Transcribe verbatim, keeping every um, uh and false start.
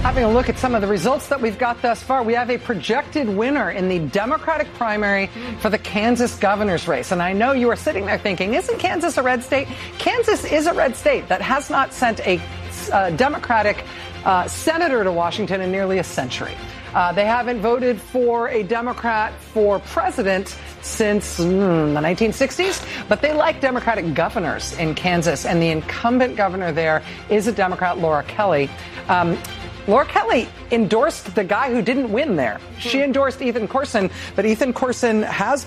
Having a look at some of the results that we've got thus far, we have a projected winner in the Democratic primary for the Kansas governor's race. And I know you are sitting there thinking, isn't Kansas a red state? Kansas is a red state that has not sent a uh, Democratic uh, senator to Washington in nearly a century. Uh, they haven't voted for a Democrat for president since mm, the nineteen sixties, but they like Democratic governors in Kansas, and the incumbent governor there is a Democrat, Laura Kelly. Um, Laura Kelly endorsed the guy who didn't win there. She endorsed Ethan Corson, but Ethan Corson has